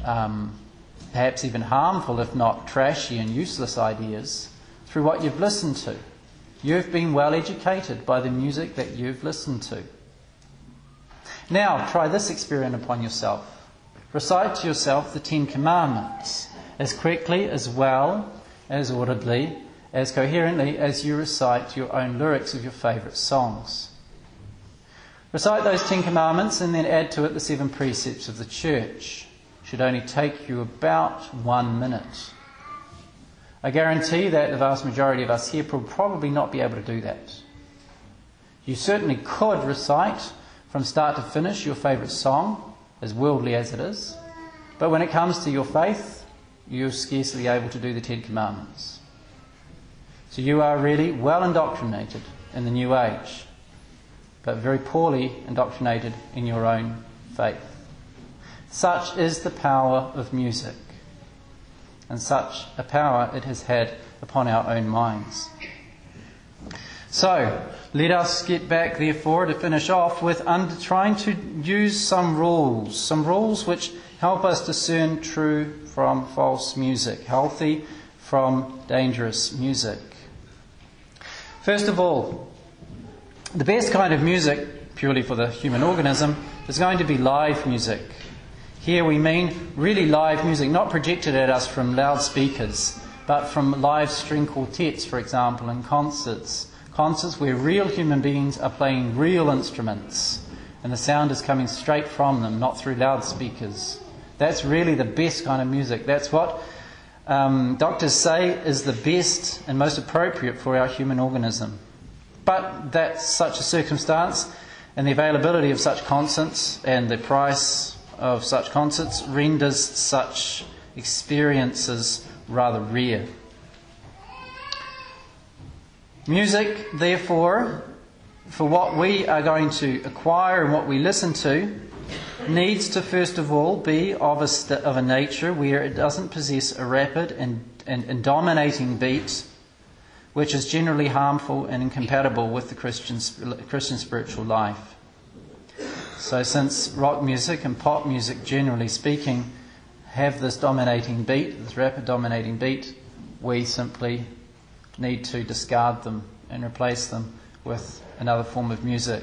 perhaps even harmful, if not trashy and useless ideas, through what you've listened to. You've been well educated by the music that you've listened to. Now, try this experiment upon yourself. Recite to yourself the 10 Commandments as quickly, as well, as audibly, as coherently as you recite your own lyrics of your favourite songs. Recite those 10 Commandments and then add to it the 7 precepts of the church. It should only take you about 1 minute. I guarantee that the vast majority of us here will probably not be able to do that. You certainly could recite from start to finish your favourite song, as worldly as it is, but when it comes to your faith, you're scarcely able to do the 10 Commandments. So you are really well indoctrinated in the New Age, but very poorly indoctrinated in your own faith. Such is the power of music, and such a power it has had upon our own minds. So, let us get back, therefore, to finish off with trying to use some rules which help us discern true from false music, healthy from dangerous music. First of all, the best kind of music, purely for the human organism, is going to be live music. Here we mean really live music, not projected at us from loudspeakers, but from live string quartets, for example, in concerts. Concerts where real human beings are playing real instruments, and the sound is coming straight from them, not through loudspeakers. That's really the best kind of music. That's what doctors say is the best and most appropriate for our human organism. But that's such a circumstance, and the availability of such concerts and the price of such concerts renders such experiences rather rare. Music, therefore, for what we are going to acquire and what we listen to, needs to first of all be of a nature where it doesn't possess a rapid and dominating beat, which is generally harmful and incompatible with the Christian spiritual life. So since rock music and pop music, generally speaking, have this dominating beat, this rapid dominating beat, we simply need to discard them and replace them with another form of music.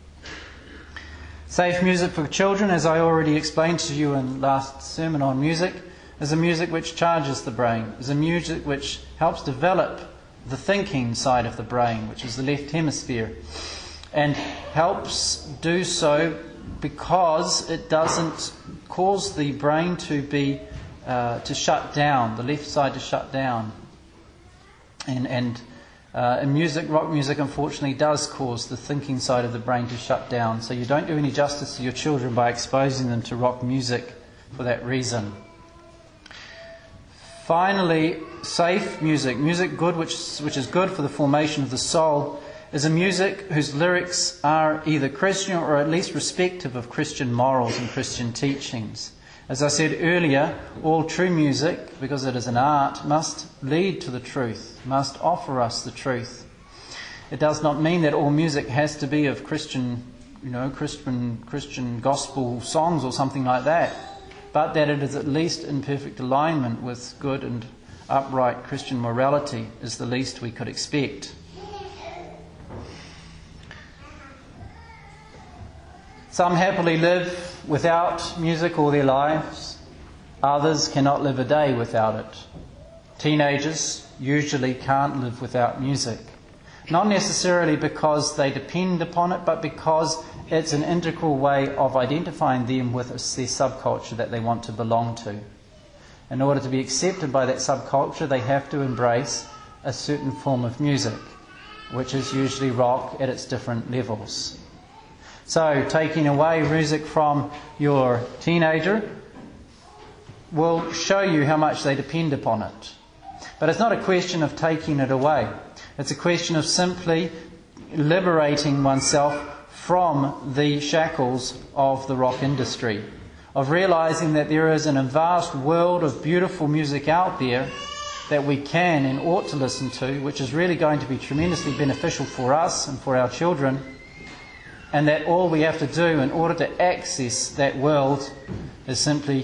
Safe music for children, as I already explained to you in last sermon on music, is a music which charges the brain, is a music which helps develop the thinking side of the brain, which is the left hemisphere, and helps do so because it doesn't cause the brain to shut down, the left side to shut down. And music, rock music, unfortunately, does cause the thinking side of the brain to shut down. So you don't do any justice to your children by exposing them to rock music for that reason. Finally, safe music, music good, which is good for the formation of the soul, is a music whose lyrics are either Christian or at least respective of Christian morals and Christian teachings. As I said earlier, all true music, because it is an art, must lead to the truth, must offer us the truth. It does not mean that all music has to be of Christian gospel songs or something like that, but that it is at least in perfect alignment with good and upright Christian morality is the least we could expect. Some happily live without music all their lives. Others cannot live a day without it. Teenagers usually can't live without music. Not necessarily because they depend upon it, but because it's an integral way of identifying them with their subculture that they want to belong to. In order to be accepted by that subculture, they have to embrace a certain form of music, which is usually rock at its different levels. So, taking away music from your teenager will show you how much they depend upon it. But it's not a question of taking it away. It's a question of simply liberating oneself from the shackles of the rock industry, of realizing that there is a vast world of beautiful music out there that we can and ought to listen to, which is really going to be tremendously beneficial for us and for our children, and that all we have to do in order to access that world is simply